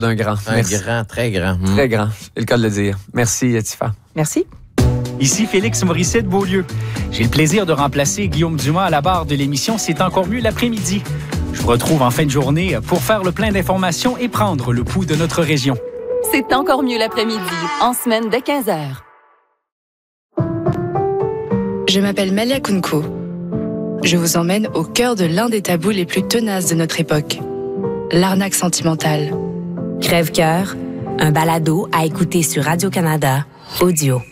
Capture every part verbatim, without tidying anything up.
d'un grand. Un Merci. grand, très grand. Mmh. Très grand, c'est le cas de le dire. Merci, Tifa. Merci. Ici Félix Morisset de Beaulieu. J'ai le plaisir de remplacer Guillaume Dumas à la barre de l'émission C'est encore mieux l'après-midi. Je vous retrouve en fin de journée pour faire le plein d'informations et prendre le pouls de notre région. C'est encore mieux l'après-midi, en semaine dès quinze heures. Je m'appelle Malia Kunko. Je vous emmène au cœur de l'un des tabous les plus tenaces de notre époque, l'arnaque sentimentale. Crève-cœur, un balado à écouter sur Radio-Canada, audio.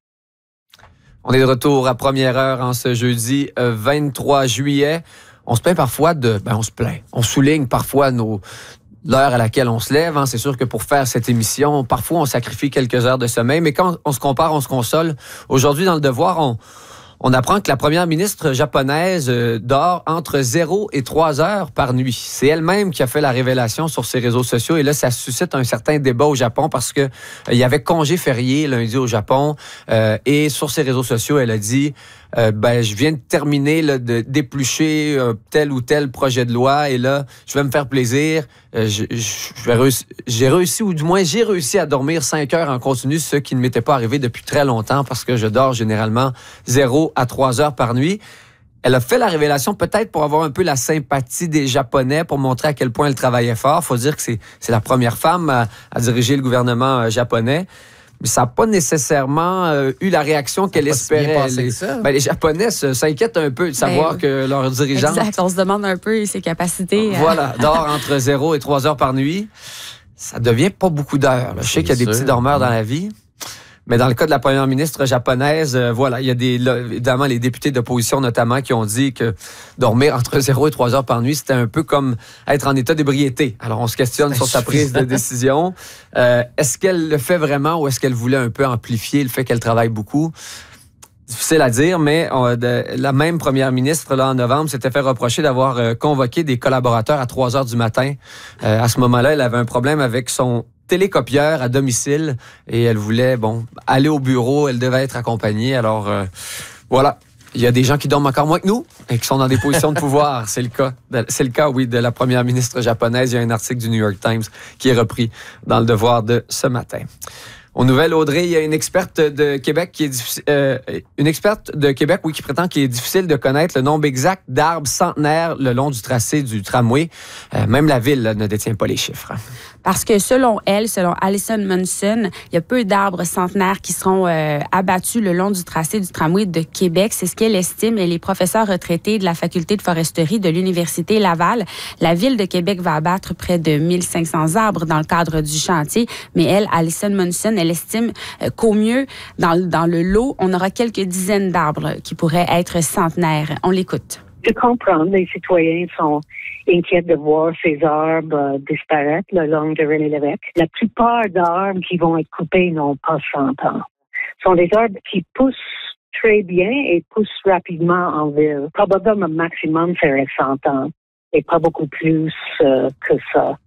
On est de retour à première heure en ce jeudi vingt-trois juillet. On se plaint parfois de... Ben, on se plaint. On souligne parfois nos... l'heure à laquelle on se lève. Hein. C'est sûr que pour faire cette émission, parfois on sacrifie quelques heures de sommeil, mais quand on se compare, on se console. Aujourd'hui, dans Le Devoir, on... On apprend que la première ministre japonaise euh, dort entre zéro et trois heures par nuit. C'est elle-même qui a fait la révélation sur ses réseaux sociaux. Et là, ça suscite un certain débat au Japon parce que euh, il y avait congé férié lundi au Japon. Euh, et sur ses réseaux sociaux, elle a dit euh, ben, je viens de terminer là, de d'éplucher euh, tel ou tel projet de loi. Et là, je vais me faire plaisir. Euh, je, je, je vais réussi, j'ai réussi, ou du moins, j'ai réussi à dormir cinq heures en continu, ce qui ne m'était pas arrivé depuis très longtemps parce que je dors généralement zéro à trois heures par nuit. Elle a fait la révélation peut-être pour avoir un peu la sympathie des Japonais, pour montrer à quel point elle travaillait fort. Il faut dire que c'est, c'est la première femme à, à diriger le gouvernement euh, japonais. Mais ça n'a pas nécessairement euh, eu la réaction qu'elle espérait. Les, ben, les Japonais se, s'inquiètent un peu de savoir ben, que leur dirigeante... Exact, on se demande un peu ses capacités. Voilà, dort entre zéro et trois heures par nuit. Ça devient pas beaucoup d'heures. Là. Je sais qu'il y a des petits dormeurs dans la vie. Mais dans le cas de la première ministre japonaise, euh, voilà, il y a des, là, évidemment les députés d'opposition notamment qui ont dit que dormir entre zéro et trois heures par nuit, c'était un peu comme être en état d'ébriété. Alors on se questionne sur sa prise de décision. Euh, est-ce qu'elle le fait vraiment ou est-ce qu'elle voulait un peu amplifier le fait qu'elle travaille beaucoup? Difficile à dire, mais on, de, la même première ministre, là, en novembre, s'était fait reprocher d'avoir euh, convoqué des collaborateurs à trois heures du matin. Euh, à ce moment-là, elle avait un problème avec son télécopieur à domicile et elle voulait, bon, aller au bureau. Elle devait être accompagnée. Alors, euh, voilà. Il y a des gens qui dorment encore moins que nous et qui sont dans des positions de pouvoir. C'est le cas. C'est le cas, oui, de la première ministre japonaise. Il y a un article du New York Times qui est repris dans Le Devoir de ce matin. Aux nouvelles, Audrey, il y a une experte de Québec qui est difficile, euh, une experte de Québec, oui, qui prétend qu'il est difficile de connaître le nombre exact d'arbres centenaires le long du tracé du tramway. Euh, même la ville là, ne détient pas les chiffres. Parce que selon elle, selon Alison Munson, il y a peu d'arbres centenaires qui seront euh, abattus le long du tracé du tramway de Québec. C'est ce qu'elle estime. Elle est professeure retraitée de la faculté de foresterie de l'Université Laval. La ville de Québec va abattre près de mille cinq cents arbres dans le cadre du chantier. Mais elle, Alison Munson, elle estime qu'au mieux, dans, dans le lot, on aura quelques dizaines d'arbres qui pourraient être centenaires. On l'écoute. Je comprends, les citoyens sont inquiets de voir ces arbres euh, disparaître le long de René Lévesque. La plupart d'arbres qui vont être coupés n'ont pas cent ans. Ce sont des arbres qui poussent très bien et poussent rapidement en ville. Probablement, le maximum serait cent ans et pas beaucoup plus euh, que ça.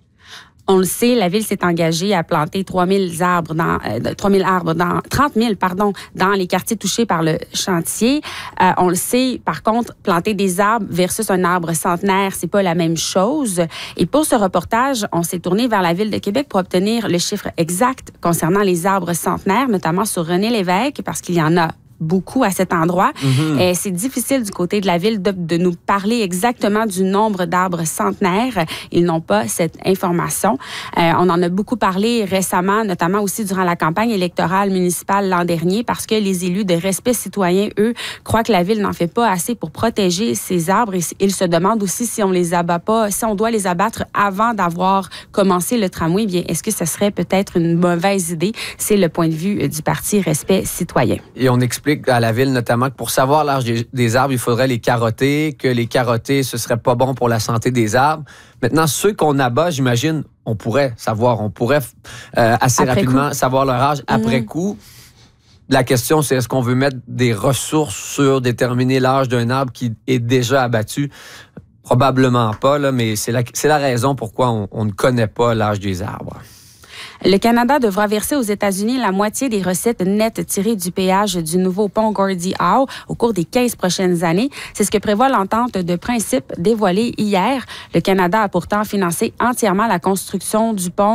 On le sait, la ville s'est engagée à planter trois mille arbres dans euh, trois mille arbres dans trente mille pardon dans les quartiers touchés par le chantier. Euh, on le sait, par contre, planter des arbres versus un arbre centenaire, c'est pas la même chose. Et pour ce reportage, on s'est tourné vers la ville de Québec pour obtenir le chiffre exact concernant les arbres centenaires, notamment sur René Lévesque, parce qu'il y en a beaucoup à cet endroit. Mm-hmm. Et c'est difficile du côté de la ville de, de nous parler exactement du nombre d'arbres centenaires. Ils n'ont pas cette information. Euh, on en a beaucoup parlé récemment, notamment aussi durant la campagne électorale municipale l'an dernier, parce que les élus de Respect citoyen, eux, croient que la ville n'en fait pas assez pour protéger ces arbres. Et ils se demandent aussi si on les abat pas, si on doit les abattre avant d'avoir commencé le tramway. Bien, est-ce que ce serait peut-être une mauvaise idée? C'est le point de vue du parti Respect citoyen. Et on explique à la ville notamment que pour savoir l'âge des, des arbres, il faudrait les carotter, que les carotter, ce serait pas bon pour la santé des arbres. Maintenant, ceux qu'on abat, j'imagine, on pourrait savoir, on pourrait euh, assez après rapidement coup. savoir leur âge après mmh. coup. La question, c'est est-ce qu'on veut mettre des ressources sur déterminer l'âge d'un arbre qui est déjà abattu? Probablement pas, là, mais c'est la, c'est la raison pourquoi on, on ne connaît pas l'âge des arbres. Le Canada devra verser aux États-Unis la moitié des recettes nettes tirées du péage du nouveau pont Gordie Howe au cours des quinze prochaines années. C'est ce que prévoit l'entente de principe dévoilée hier. Le Canada a pourtant financé entièrement la construction du pont